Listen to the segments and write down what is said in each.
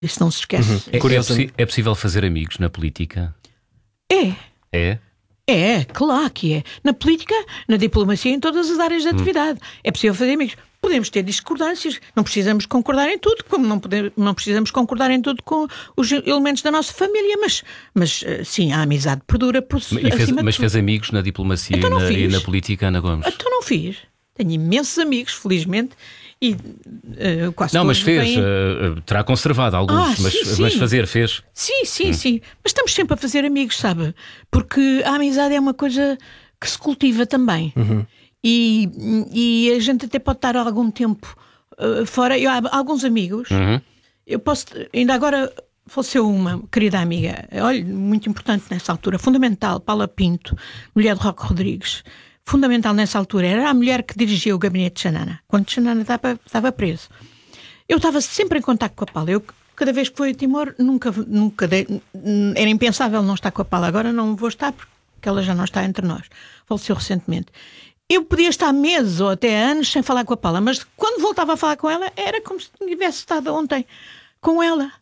Isso não se esquece. É possível fazer amigos na política? É. É, claro que é. Na política, na diplomacia, em todas as áreas de atividade. É possível fazer amigos. Podemos ter discordâncias, não precisamos concordar em tudo, como não precisamos concordar em tudo com os elementos da nossa família, mas sim, a amizade perdura por Mas fez amigos na diplomacia e na política, Ana Gomes? Então não fiz. Tenho imensos amigos, felizmente, e quase não, todos mas fez, terá conservado alguns, mas fazer, fez. Sim. Mas estamos sempre a fazer amigos, sabe? Porque a amizade é uma coisa que se cultiva também. E a gente até pode estar algum tempo fora. Eu há alguns amigos, eu posso, ainda agora faleceu uma querida amiga, olha, muito importante nessa altura, fundamental, Paula Pinto, mulher de Roque Rodrigues. Fundamental nessa altura, era a mulher que dirigia o gabinete de Xanana, quando Xanana estava preso. Eu estava sempre em contacto com a Paula. Eu, cada vez que fui a Timor, nunca era impensável não estar com a Paula. Agora não vou estar porque ela já não está entre nós. Faleceu recentemente. Eu podia estar meses ou até anos sem falar com a Paula, mas quando voltava a falar com ela, era como se tivesse estado ontem com ela.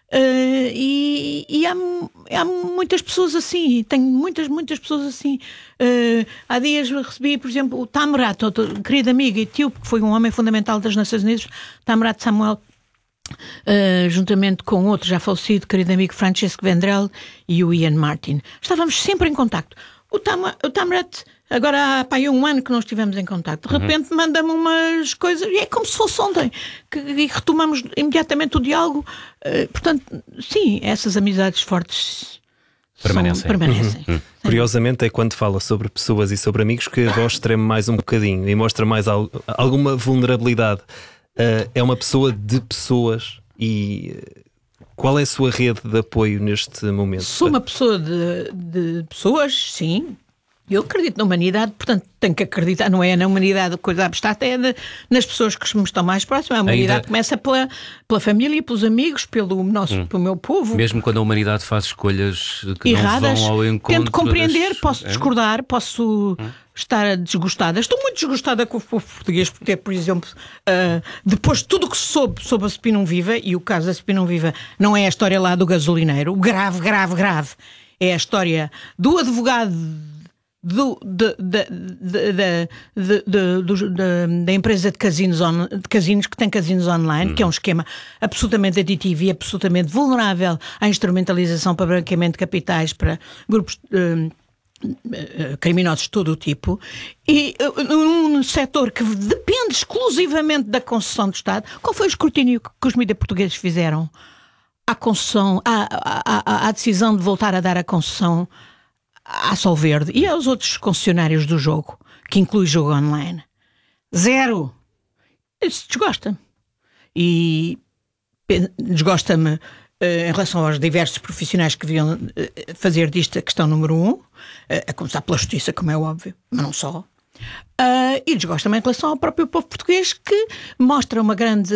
E há muitas pessoas assim, tenho muitas pessoas assim. Há dias recebi, por exemplo, o Tamirat, outro querido amigo e tio, que foi um homem fundamental das Nações Unidas, Tamirat Samuel, juntamente com outro já falecido, querido amigo Francesco Vendrell e o Ian Martin. Estávamos sempre em contacto. O Tamirat, agora há um ano que não estivemos em contacto, de repente manda-me umas coisas, e é como se fosse ontem, e retomamos imediatamente o diálogo. Portanto, sim, essas amizades fortes permanecem. Curiosamente é quando fala sobre pessoas e sobre amigos que a voz treme mais um bocadinho e mostra mais alguma vulnerabilidade. É uma pessoa de pessoas e... Qual é a sua rede de apoio neste momento? Sou uma pessoa de pessoas, sim. Eu acredito na humanidade, portanto tenho que acreditar, não é na humanidade coisa abstrata, é nas pessoas que me estão mais próximas. A humanidade começa pela família, pelos amigos, pelo meu povo. Mesmo quando a humanidade faz escolhas que erradas, não vão ao encontro. Tento compreender, posso discordar, posso estar desgostada. Estou muito desgostada com o povo português, porque, por exemplo, depois de tudo o que se soube sobre a Spinum Viva, e o caso da Spinum Viva não é a história lá do gasolineiro, o grave, é a história do advogado da empresa de casinos que tem casinos online, que é um esquema absolutamente aditivo e absolutamente vulnerável à instrumentalização para branqueamento de capitais, para grupos criminosos de todo o tipo, e num setor que depende exclusivamente da concessão do Estado. Qual foi o escrutínio que os mídias portugueses fizeram à concessão, à decisão de voltar a dar a concessão à Solverde e aos outros concessionários do jogo, que inclui jogo online? Zero. Isso desgosta-me. E desgosta-me em relação aos diversos profissionais que deviam fazer disto a questão número 1, a começar pela justiça, como é óbvio, mas não só. E desgosta-me em relação ao próprio povo português, que mostra uma grande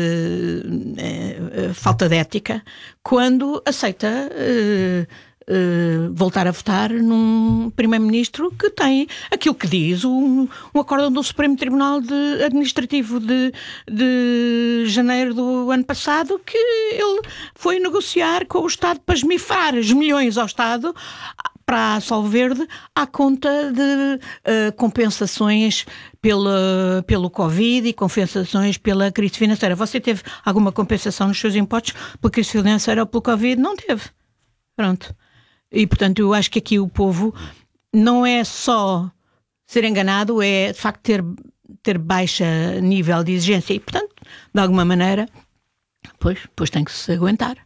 falta de ética quando aceita voltar a votar num primeiro-ministro que tem aquilo que diz um acórdão do Supremo Tribunal Administrativo de janeiro do ano passado, que ele foi negociar com o Estado para esmifrar os milhões ao Estado para a Solverde à conta de compensações pelo Covid e compensações pela crise financeira. Você teve alguma compensação nos seus impostos pela crise financeira ou pelo Covid? Não teve. Pronto. E, portanto, eu acho que aqui o povo não é só ser enganado, é, de facto, ter baixa nível de exigência. E, portanto, de alguma maneira, pois tem que se aguentar.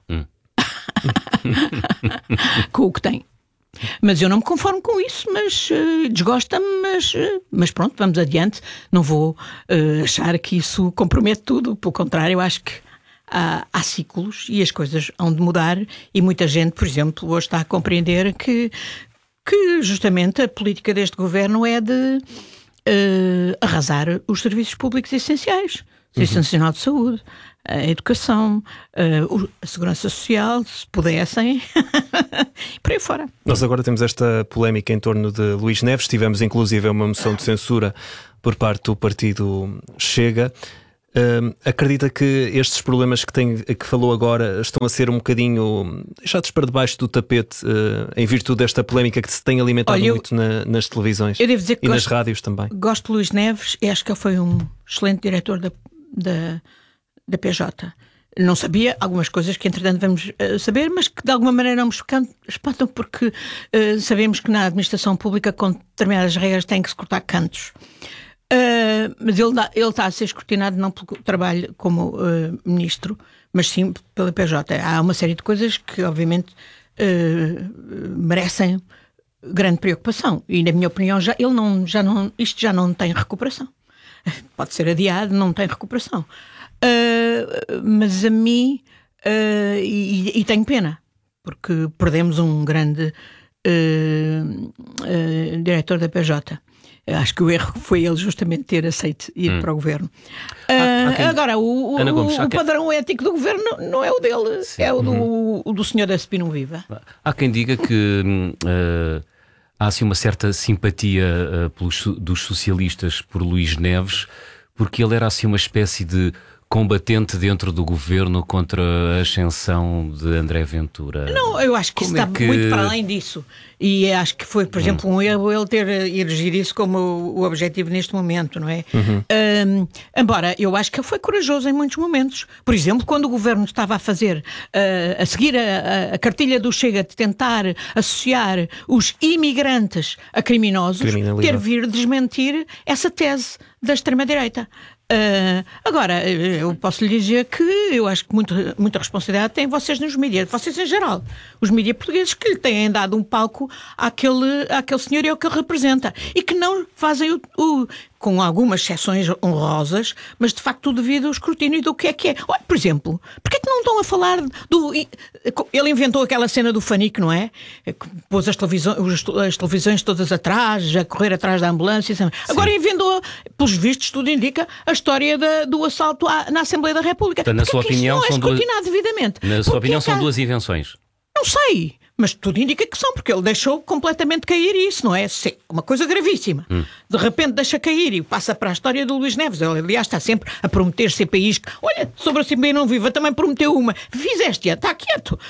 Com o que tem. Mas eu não me conformo com isso, mas desgosta-me, mas pronto, vamos adiante. Não vou achar que isso compromete tudo. Pelo contrário, eu acho que há ciclos e as coisas hão de mudar, e muita gente, por exemplo, hoje está a compreender que justamente a política deste governo é de arrasar os serviços públicos essenciais. O Serviço Nacional de Saúde, a educação, a segurança social, se pudessem, por aí fora. Nós agora temos esta polémica em torno de Luís Neves. Tivemos inclusive uma moção de censura por parte do partido Chega. acredita que estes problemas que falou agora estão a ser um bocadinho deixados para debaixo do tapete em virtude desta polémica que se tem alimentado muito nas televisões eu devo dizer que nas rádios também? Gosto de Luís Neves e acho que ele foi um excelente diretor da PJ. Não sabia algumas coisas que entretanto vamos saber, mas que de alguma maneira não me espantam porque sabemos que na administração pública com determinadas regras tem que se cortar cantos. Mas ele está a ser escrutinado não pelo trabalho como ministro, mas sim pela PJ. Há uma série de coisas que obviamente merecem grande preocupação e na minha opinião isto já não tem recuperação. Pode ser adiado, não tem recuperação. Mas a mim e tenho pena porque perdemos um grande diretor da PJ. Acho que o erro foi ele justamente ter aceito ir para o governo. Agora, o padrão ético do governo não é o dele, sim, é o do senhor da Spinum Viva. Há quem diga que há assim uma certa simpatia dos socialistas por Luís Neves, porque ele era assim uma espécie de combatente dentro do governo contra a ascensão de André Ventura. Não, eu acho que isso está muito para além disso. E acho que foi, por exemplo, um erro ele ter erigido isso como o objetivo neste momento, não é? Embora eu acho que ele foi corajoso em muitos momentos. Por exemplo, quando o governo estava a fazer, a seguir a cartilha do Chega de tentar associar os imigrantes a criminosos, ter vir desmentir essa tese da extrema-direita. Agora, eu posso lhe dizer que eu acho que muita responsabilidade têm vocês nos mídias, vocês em geral, os mídias portugueses que lhe têm dado um palco àquele senhor e ao que ele representa e que não fazem com algumas exceções honrosas, mas de facto o devido escrutínio do que é. Olha, por exemplo, porque é que não estão a falar do... Ele inventou aquela cena do Fanique, não é? Pôs as televisões todas atrás, a correr atrás da ambulância. Sim. Agora inventou, pelos vistos, tudo indica, a história do assalto na Assembleia da República. Portanto, na sua opinião, são devidamente? Na sua opinião, são duas invenções? Não sei. Mas tudo indica que são, porque ele deixou completamente cair isso, não é? Sim, uma coisa gravíssima. De repente deixa cair e passa para a história do Luís Neves. Ele, aliás, está sempre a prometer CPIs. Olha, sobre a Spinum Viva também prometeu uma. Fizeste-a, está quieto.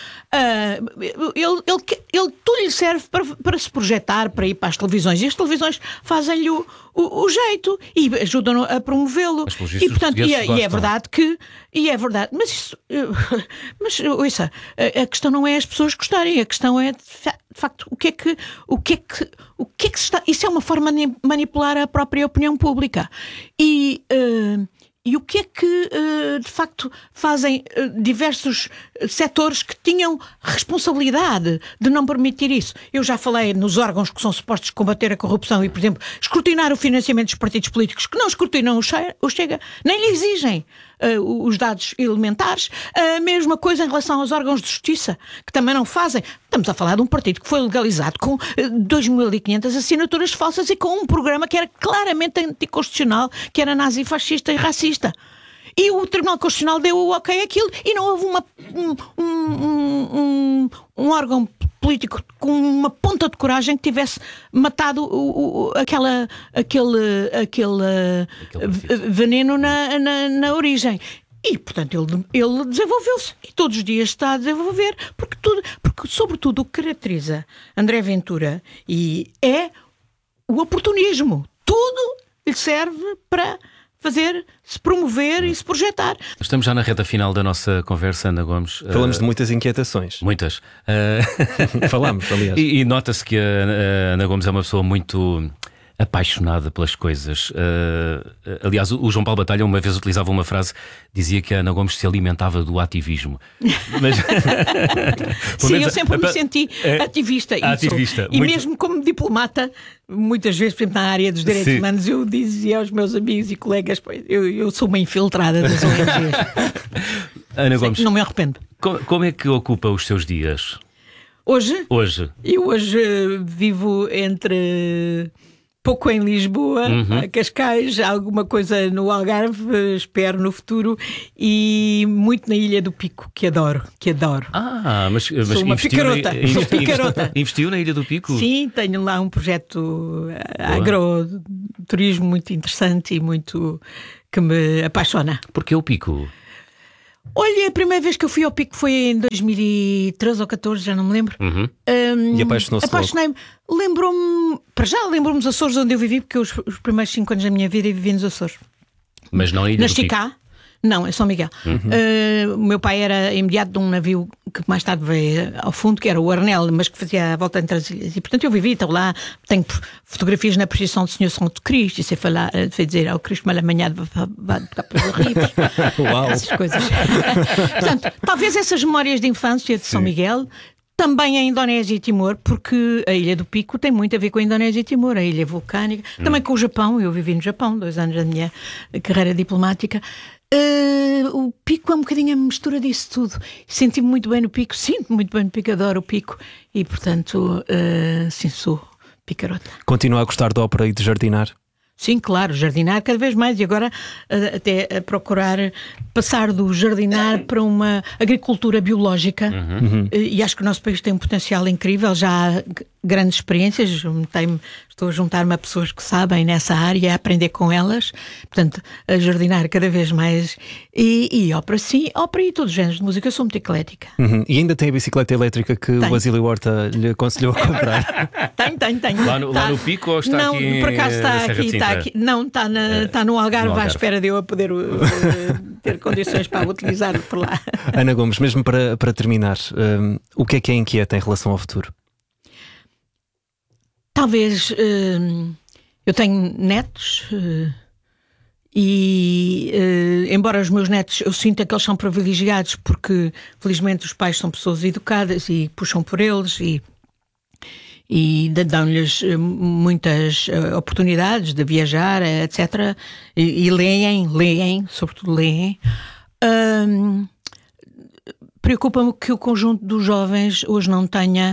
Tudo lhe serve para se projetar, para ir para as televisões. E as televisões fazem-lhe o jeito e ajudam a promovê-lo. E, portanto, é verdade que... E é verdade, mas isso... Mas, ouça, a questão não é as pessoas gostarem, a questão é, de facto, o que é que se está... Isso é uma forma de manipular a própria opinião pública. E o que é que, de facto, fazem diversos setores que tinham responsabilidade de não permitir isso? Eu já falei nos órgãos que são supostos combater a corrupção e, por exemplo, escrutinar o financiamento dos partidos políticos que não escrutinam o Chega, nem lhe exigem os dados elementares. A mesma coisa em relação aos órgãos de justiça, que também não fazem. Estamos a falar de um partido que foi legalizado com 2.500 assinaturas falsas e com um programa que era claramente anticonstitucional, que era nazi-fascista e racista. E o Tribunal Constitucional deu o ok àquilo e não houve um órgão político com uma ponta de coragem que tivesse matado aquele veneno na origem. E, portanto, ele desenvolveu-se e todos os dias está a desenvolver, porque sobretudo, o que caracteriza André Ventura é o oportunismo. Tudo lhe serve para se promover e se projetar. Estamos já na reta final da nossa conversa, Ana Gomes. Falamos de muitas inquietações. Muitas. Falamos, aliás. E nota-se que a Ana Gomes é uma pessoa muito apaixonada pelas coisas. Aliás, o João Paulo Batalha uma vez utilizava uma frase, dizia que a Ana Gomes se alimentava do ativismo. Mas... Sim, eu sempre me senti ativista. E mesmo como diplomata, muitas vezes, por exemplo, na área dos direitos humanos, eu dizia aos meus amigos e colegas, eu sou uma infiltrada das ONGs. Ana Gomes, não me arrependo. Como é que ocupa os seus dias? Hoje? Hoje. Eu hoje vivo entre pouco em Lisboa, Cascais, alguma coisa no Algarve, espero no futuro, e muito na Ilha do Pico, que adoro. Mas Sou uma picarota. Investiu na Ilha do Pico? Sim, tenho lá um projeto agroturismo muito interessante e muito que me apaixona. Porquê o Pico? Olha, a primeira vez que eu fui ao Pico foi em 2013 ou 14, já não me lembro. E apaixonou-se logo. Apaixonei-me. Lembro-me dos Açores onde eu vivi, porque os primeiros 5 anos da minha vida eu vivi nos Açores. Mas não na Ilha do Pico? Não, é São Miguel. O meu pai era imediato de um navio que mais tarde veio ao fundo, que era o Arnel, mas que fazia a volta entre as ilhas. E portanto eu vivi, estou lá, tenho fotografias na procissão do Senhor Santo Cristo, e sei falar, sei dizer ao Cristo malamanhado vai tocar pelos rifes. Uau. Essas coisas. Portanto, talvez essas memórias de infância de São Miguel. Também a Indonésia e Timor, porque a Ilha do Pico tem muito a ver com a Indonésia e Timor, a ilha vulcânica, também com o Japão. Eu vivi no Japão 2 anos da minha carreira diplomática. O Pico é um bocadinho a mistura disso tudo. Senti-me muito bem no Pico, sinto-me muito bem no Pico, adoro o Pico e, portanto, sim, sou picarota. Continua a gostar de ópera e de jardinar? Sim, claro, jardinar cada vez mais, e agora até a procurar passar do jardinar para uma agricultura biológica. E acho que o nosso país tem um potencial incrível, já há grandes experiências, estou a juntar-me a pessoas que sabem nessa área, a aprender com elas, portanto, a jardinar cada vez mais. E ópera, sim, ópera e todos os géneros de música, eu sou muito eclética. E ainda tem a bicicleta elétrica que o Basílio Horta lhe aconselhou a comprar? Tenho. Lá no Pico ou está não, aqui? Por acaso está aqui. Não, está no Algarve, à espera de eu a poder ter condições para utilizar por lá. Ana Gomes, mesmo para terminar, o que é inquieta em relação ao futuro? Talvez eu tenho netos e embora os meus netos eu sinta que eles são privilegiados porque felizmente os pais são pessoas educadas e puxam por eles e dão-lhes muitas oportunidades de viajar, etc. E leem, sobretudo leem. Preocupa-me que o conjunto dos jovens hoje não tenha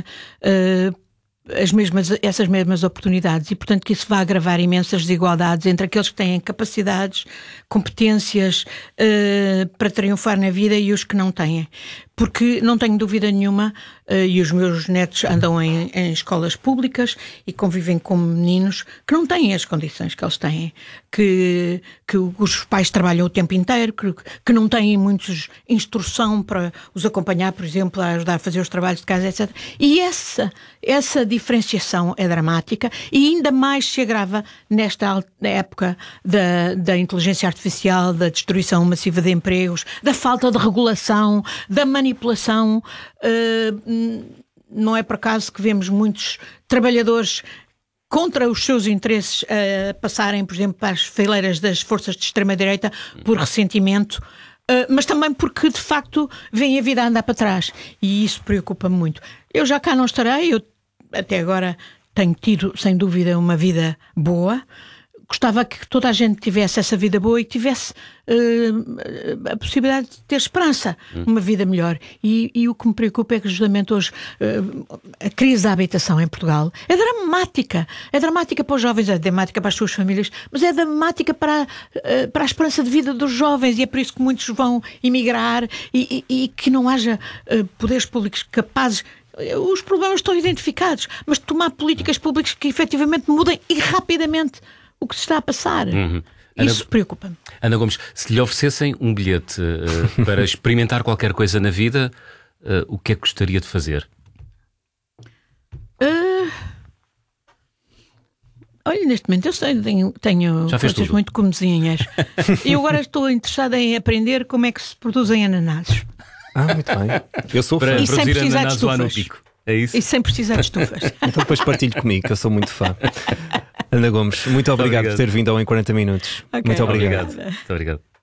essas mesmas oportunidades e, portanto, que isso vai agravar imensas desigualdades entre aqueles que têm capacidades, competências para triunfar na vida e os que não têm. Porque não tenho dúvida nenhuma, e os meus netos andam em escolas públicas e convivem com meninos que não têm as condições que eles têm, que os pais trabalham o tempo inteiro, que não têm muitos instrução para os acompanhar, por exemplo, a ajudar a fazer os trabalhos de casa, etc. E essa diferenciação é dramática e ainda mais se agrava nesta época da inteligência artificial, da destruição massiva de empregos, da falta de regulação, da manipulação. Não é por acaso que vemos muitos trabalhadores contra os seus interesses passarem, por exemplo, para as fileiras das forças de extrema-direita por ressentimento, mas também porque, de facto, veem a vida a andar para trás. E isso preocupa-me muito. Eu já cá não estarei, eu até agora tenho tido, sem dúvida, uma vida boa. Gostava que toda a gente tivesse essa vida boa e tivesse a possibilidade de ter esperança, uma vida melhor. E o que me preocupa é que justamente hoje a crise da habitação em Portugal é dramática. É dramática para os jovens, é dramática para as suas famílias, mas é dramática para a esperança de vida dos jovens e é por isso que muitos vão emigrar e que não haja poderes públicos capazes. Os problemas estão identificados, mas de tomar políticas públicas que efetivamente mudem e rapidamente o que se está a passar. Isso preocupa-me. Ana Gomes, se lhe oferecessem um bilhete para experimentar qualquer coisa na vida, o que é que gostaria de fazer? Olha, neste momento eu tenho coisas muito comezinhas. E agora estou interessada em aprender como é que se produzem ananases. Muito bem. Eu sou fã. E sem precisar de estufas. No Pico. É isso? E sem precisar de estufas. Então depois partilhe comigo, que eu sou muito fã. Ana Gomes, muito obrigado por ter vindo ao Em 40 Minutos. Okay. Muito obrigado. Muito obrigado.